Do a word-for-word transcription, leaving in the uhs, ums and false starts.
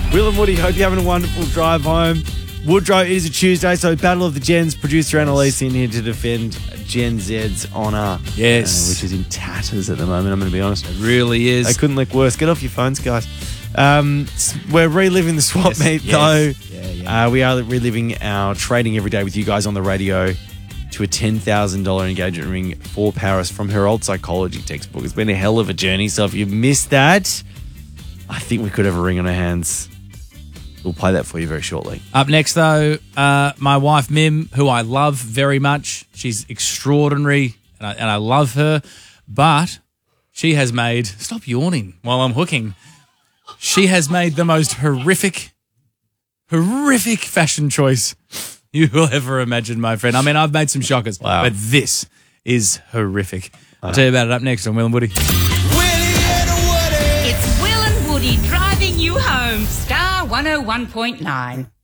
Will and Woody, hope you're having a wonderful drive home. Woodrow, it is a Tuesday, so Battle of the Gens. Producer Annalise in here to defend Gen Z's honour. Yes. Uh, which is in tatters at the moment, I'm going to be honest. It really is. They couldn't look worse. Get off your phones, guys. Um, we're reliving the swap Yes, meet, yes. though. Yeah, yeah. Uh, we are reliving our trading every day with you guys on the radio to a ten thousand dollars engagement ring for Paris from her old psychology textbook. It's been a hell of a journey, so if you missed that, I think we could have a ring on our hands. We'll play that for you very shortly. Up next, though, uh, my wife, Mim, who I love very much. She's extraordinary, and I, and I love her. But she has made... Stop yawning while I'm hooking. She has made the most horrific, horrific fashion choice you will ever imagine, my friend. I mean, I've made some shockers, Wow. but this is horrific. I'll tell you about it up next on Will and Woody. It's Will and Woody driving you home. Star one oh one point nine.